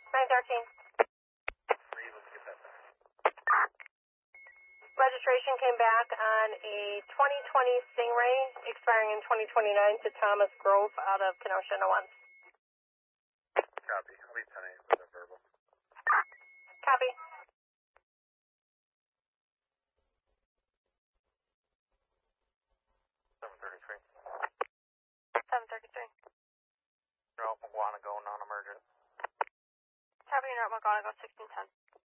913. Registration came back on a 2020 Stingray expiring in 2029 to Thomas Grove out of Kenosha, Iowa. Copy. I'll be 10 with a verbal. Copy. North Moquanago, non-emergent. Copy, North Moquanago, 1610.